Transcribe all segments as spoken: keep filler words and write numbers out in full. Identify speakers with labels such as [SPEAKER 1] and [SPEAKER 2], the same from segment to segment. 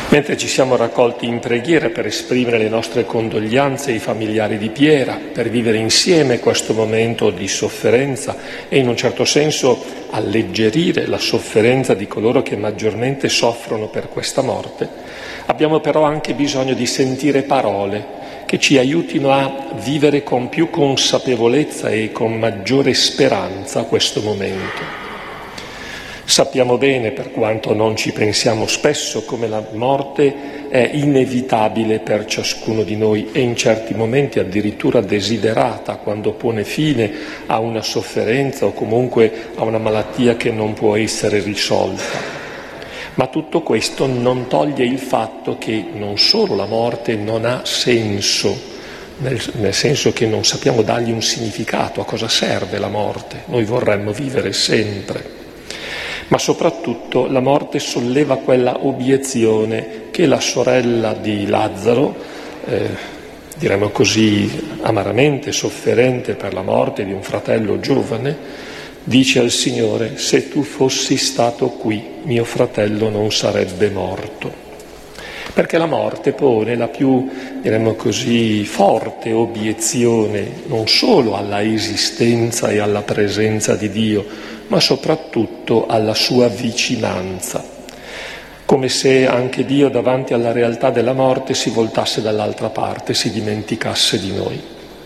[SPEAKER 1] Mentre ci siamo raccolti in preghiera per esprimere le nostre condoglianze ai familiari di Piera, per vivere insieme questo momento di sofferenza e in un certo senso alleggerire la sofferenza di coloro che maggiormente soffrono per questa morte, abbiamo però anche bisogno di sentire parole che ci aiutino a vivere con più consapevolezza e con maggiore speranza questo momento. Sappiamo bene, per quanto non ci pensiamo spesso, come la morte è inevitabile per ciascuno di noi e in certi momenti addirittura desiderata, quando pone fine a una sofferenza o comunque a una malattia che non può essere risolta. Ma tutto questo non toglie il fatto che non solo la morte non ha senso, nel, nel senso che non sappiamo dargli un significato, a cosa serve la morte, noi vorremmo vivere sempre. Ma soprattutto la morte solleva quella obiezione che la sorella di Lazzaro, eh, diremmo così amaramente sofferente per la morte di un fratello giovane, dice al Signore: se tu fossi stato qui, mio fratello non sarebbe morto. Perché la morte pone la più, diremmo così, forte obiezione non solo alla esistenza e alla presenza di Dio, ma soprattutto alla sua vicinanza, come se anche Dio davanti alla realtà della morte si voltasse dall'altra parte, si dimenticasse di noi.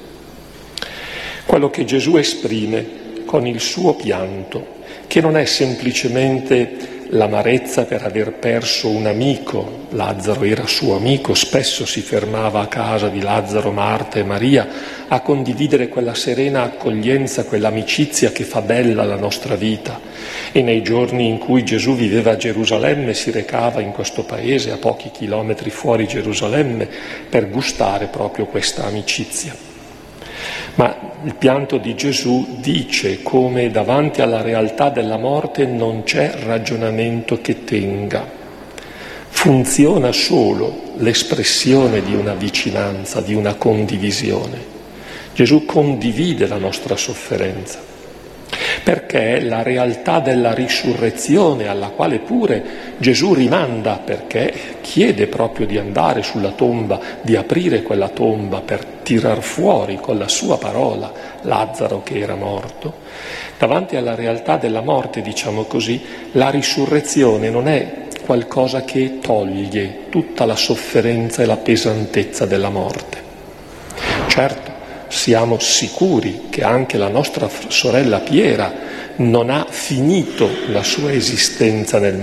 [SPEAKER 1] Quello che Gesù esprime con il suo pianto, che non è semplicemente l'amarezza per aver perso un amico. Lazzaro era suo amico, spesso si fermava a casa di Lazzaro, Marta e Maria a condividere quella serena accoglienza, quell'amicizia che fa bella la nostra vita. E nei giorni in cui Gesù viveva a Gerusalemme si recava in questo paese, a pochi chilometri fuori Gerusalemme, per gustare proprio questa amicizia. Ma il pianto di Gesù dice come davanti alla realtà della morte non c'è ragionamento che tenga. Funziona solo l'espressione di una vicinanza, di una condivisione. Gesù condivide la nostra sofferenza, perché la realtà della risurrezione, alla quale pure Gesù rimanda, perché chiede proprio di andare sulla tomba, di aprire quella tomba per tirar fuori con la sua parola Lazzaro che era morto, davanti alla realtà della morte, diciamo così, la risurrezione non è qualcosa che toglie tutta la sofferenza e la pesantezza della morte. Certo, siamo sicuri che anche la nostra sorella Piera non ha finito la sua esistenza nel mondo.